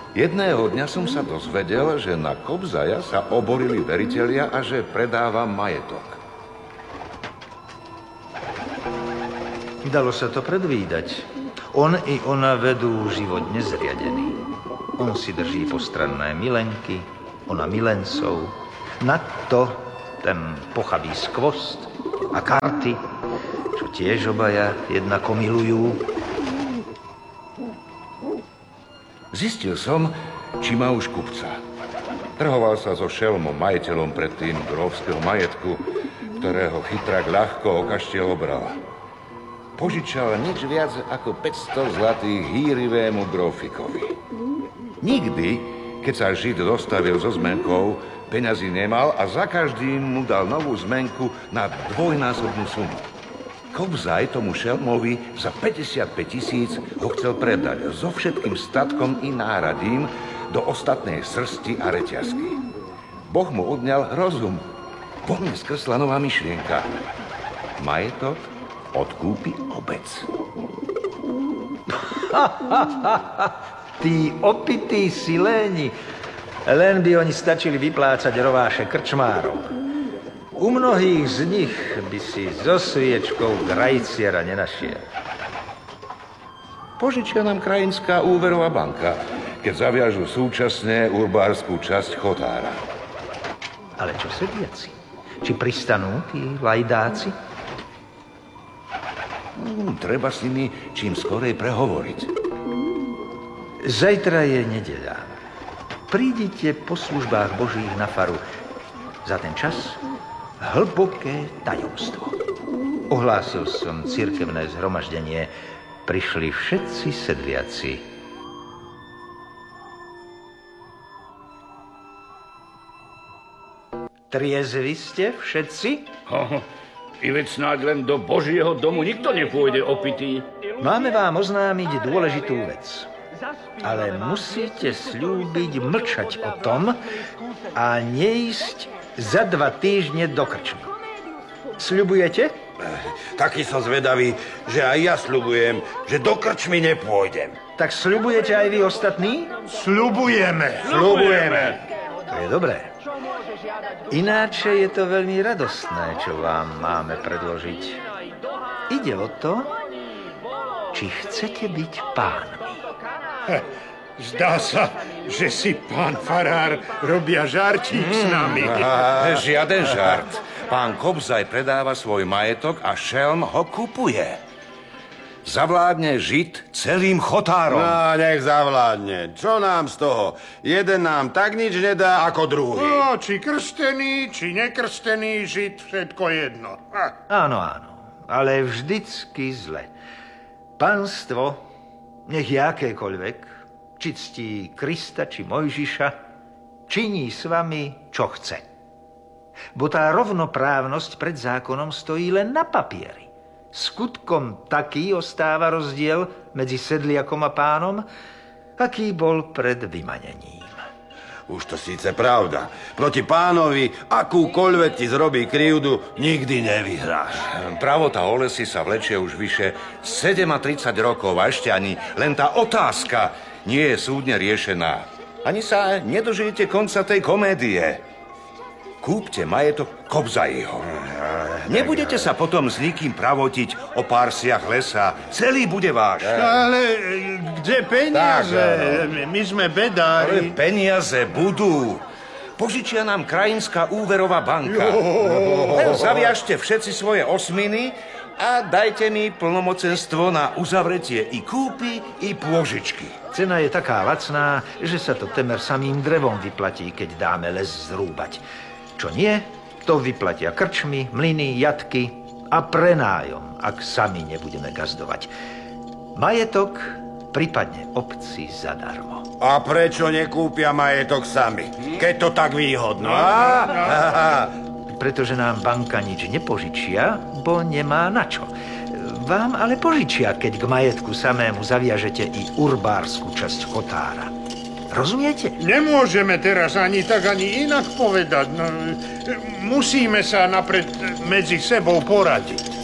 Jedného dňa som sa dozvedel, že na Kobzaja sa oborili veritelia a že predáva majetok. Dalo sa to predvídať. On i ona vedú život nezriadený. On si drží postranné milenky, ona milencov. Nadto ten pochabý skvost a karty, čo tiež obaja jednako milujú. Zistil som, či má už kupca. Trhoval sa so šelmom, majiteľom predtým grófskeho majetku, ktorého chytrák ľahko o kaštiel obral. Požičal nič viac ako 500 zlatých hýrivému grófikovi. Nikdy, keď sa Žid dostavil so zmenkou, peňazí nemal a za každým mu dal novú zmenku na dvojnásobnú sumu. Kobzaj tomu šelmovi za 55 000 ho chcel predať so všetkým statkom i náradím do ostatnej srsti a reťazky. Boh mu odňal rozum. Vo mne skrsla nová myšlienka. Majetok odkúpi obec. Tí opití siléni, len by oni stačili vyplácať rováše krčmárov. U mnohých z nich by si so sviečkou grajciera nenašiel. Požičia nám krajinská úverová banka, keď zaviažu súčasne urbárskú časť Chotára. Ale čo sediaci? Či pristanú tí lajdáci? Treba s nimi čím skorej prehovoriť. Zajtra je nedeľa. Prídite po službách Božích na faru. Za ten čas hlboké tajomstvo. Ohlásil som cirkevné zhromaždenie. Prišli všetci sedliaci. Triezvi ste všetci? I veď snáď len do Božieho domu nikto nepôjde opitý. Máme vám oznámiť dôležitú vec. Ale musíte sľúbiť mlčať o tom a neísť za 2 týždne do krčmy. Sľubujete? Taký som zvedavý, že aj ja sľubujem, že do krčmy nepôjdem. Tak sľubujete aj vy ostatní? Sľubujeme. To je dobré. Ináče je to veľmi radostné, čo vám máme predložiť. Ide o to, či chcete byť pánmi. Zdá sa, že si pán farár robia žartík s nami. Žiaden žart. Pán Kobzaj predáva svoj majetok a šelm ho kupuje. Zavládne Žid celým Chotárom. No, nech zavládne. Čo nám z toho? Jeden nám tak nič nedá ako druhý. No, či krstený, či nekrstený Žid, všetko jedno. Áno, ale vždycky zle. Pánstvo, nech je akékoľvek, či ctí Krista, či Mojžiša, činí s vami, čo chce. Bo tá rovnoprávnosť pred zákonom stojí len na papieri. Skutkom taký ostáva rozdiel medzi sedliakom a pánom, aký bol pred vymanením. Už to síce pravda. Proti pánovi, akúkoľvek ti zrobí krivdu, nikdy nevyhráš. Pravota o lesy sa vlečie už vyše 37 rokov a ešte ani len tá otázka nie je súdne riešená. Ani sa nedožijete konca tej komédie. Kúpte majetok Kobzajiho. Nebudete sa potom s nikým pravotiť o pár siach lesa. Celý bude váš. Ale kde peniaze? My sme bedári. Ale peniaze budú. Požičia nám krajinská úverová banka. Zaviažte všetci svoje osminy a dajte mi plnomocenstvo na uzavretie i kúpy, i pôžičky. Cena je taká lacná, že sa to temer samým drevom vyplatí, keď dáme les zrúbať. Čo nie, to vyplatia krčmy, mlyny, jatky a prenájom, ak sami nebudeme gazdovať. Majetok prípadne obci zadarmo. A prečo nekúpia majetok sami, keď to tak výhodno? Pretože nám banka nič nepožičia, bo nemá na čo. Vám ale požičia, keď k majetku samému zaviažete i urbársku časť Chotára. Rozumiete? Nemôžeme teraz ani tak, ani inak povedať. No, musíme sa napred medzi sebou poradiť.